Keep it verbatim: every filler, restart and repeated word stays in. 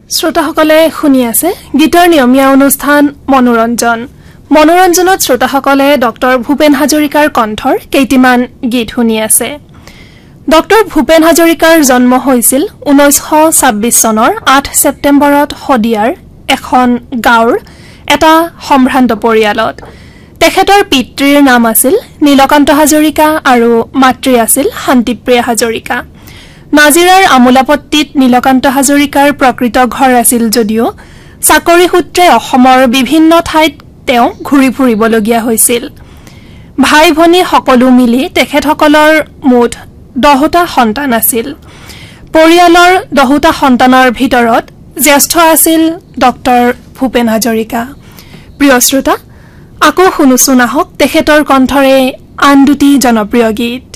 শ্ৰোতাসকলে শুনি আছে গীতৰ নিয়মীয়া অনুষ্ঠান মনোৰঞ্জন মনোৰঞ্জনত শ্ৰোতাসকলে ডক্টৰ ভূপেন হাজৰিকাৰ কণ্ঠৰ কেইটিমান গীত শুনি আছে ডক্টৰ ভূপেন হাজৰিকাৰ জন্ম হৈছিল ঊনৈশ ছাব্বিছ চনৰ আঠ ছেপ্টেম্বৰত হদিয়াৰ এখন গাঁৱৰ এটা সম্ভ্ৰান্ত পৰিয়ালত তেখেতৰ পিতৃৰ নাম আছিল নীলকান্ত হাজৰিকা আৰু মাতৃ আছিল শান্তিপ্ৰিয়া হাজৰিকা নাজিৰাৰ আমোলাপট্টিত নীলকান্ত হাজৰিকাৰ প্ৰকৃত ঘৰ আছিল যদিও চাকৰি সূত্ৰে অসমৰ বিভিন্ন ঠাইত তেওঁ ঘূৰি ফুৰিবলগীয়া হৈছিল ভাই ভনী সকলো মিলি তেখেতসকলৰ মুঠ দহটা সন্তান আছিল পৰিয়ালৰ দহটা সন্তানৰ ভিতৰত জ্যেষ্ঠ আছিল ডক্টৰ ভূপেন হাজৰিকা প্ৰিয় শ্ৰোতা আকৌ শুনুচোন আহক তেখেতৰ কণ্ঠৰে আন দুটি জনপ্ৰিয় গীত